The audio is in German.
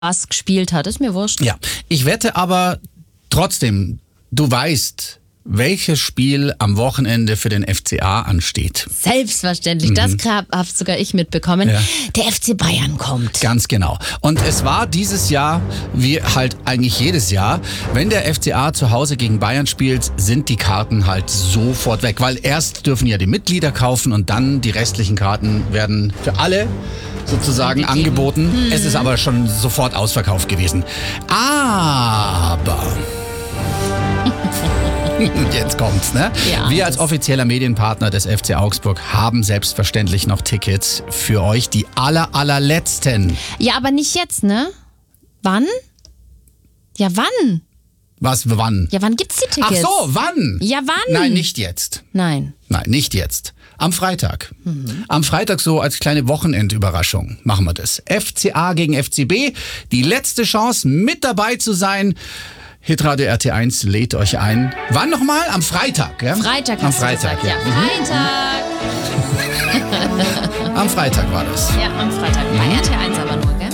was gespielt hat. Ist mir wurscht. Ja, ich wette aber trotzdem, du weißt, welches Spiel am Wochenende für den FCA ansteht. Selbstverständlich, das habe sogar ich mitbekommen. Ja. Der FC Bayern kommt. Ganz genau. Und es war dieses Jahr, wie halt eigentlich jedes Jahr, wenn der FCA zu Hause gegen Bayern spielt, sind die Karten halt sofort weg. Weil erst dürfen ja die Mitglieder kaufen und dann die restlichen Karten werden für alle sozusagen angeboten. Es ist aber schon sofort ausverkauft gewesen. Aber... Jetzt kommt's, ne? Ja, wir als offizieller Medienpartner des FC Augsburg haben selbstverständlich noch Tickets für euch, die allerletzten. Ja, aber nicht jetzt, ne? Wann? Ja, wann? Was, wann? Ja, wann gibt's die Ach Tickets? so, wann? Ja, wann? Nein, nicht jetzt. Nein. Nein, nicht jetzt. Am Freitag. Am Freitag so als kleine Wochenendüberraschung machen wir das. FCA gegen FCB. Die letzte Chance, mit dabei zu sein. Hitradio RT1 lädt euch ein. Wann nochmal? Am Freitag, ja? Freitag Am hast du Freitag, gesagt. ja. Freitag. Am Freitag war das. Ja, am Freitag. Bei RT1 aber nur, gell?